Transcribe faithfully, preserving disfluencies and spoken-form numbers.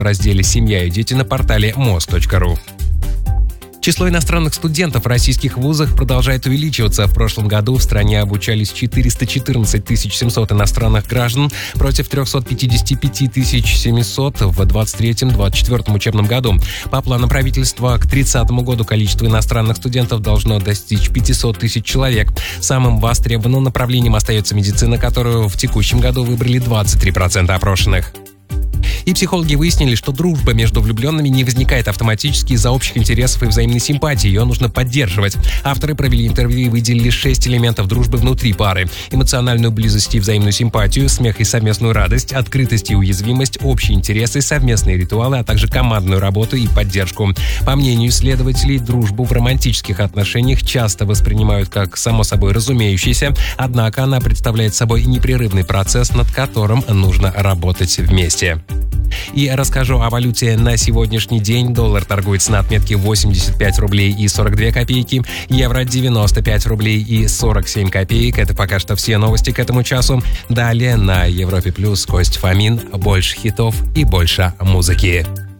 в разделе «Семья и дети» на портале моз точка ру. Число иностранных студентов в российских вузах продолжает увеличиваться. В прошлом году в стране обучались четыреста четырнадцать тысяч семьсот иностранных граждан против триста пятьдесят пять тысяч семьсот в двадцать третьем — двадцать четвёртом учебном году. По плану правительства, к тридцатому году количество иностранных студентов должно достичь пятьсот тысяч человек. Самым востребованным направлением остается медицина, которую в текущем году выбрали двадцать три процента опрошенных. И психологи выяснили, что дружба между влюбленными не возникает автоматически из-за общих интересов и взаимной симпатии. Ее нужно поддерживать. Авторы провели интервью и выделили шесть элементов дружбы внутри пары: эмоциональную близость и взаимную симпатию, смех и совместную радость, открытость и уязвимость, общие интересы, совместные ритуалы, а также командную работу и поддержку. По мнению исследователей, дружбу в романтических отношениях часто воспринимают как само собой разумеющееся, однако она представляет собой непрерывный процесс, над которым нужно работать вместе. И расскажу о валюте на сегодняшний день. Доллар торгуется на отметке восемьдесят пять рублей и сорок две копейки, евро девяносто пять рублей и сорок семь копеек. Это пока что все новости к этому часу. Далее на Европе Плюс Кость Фомин. Больше хитов и больше музыки.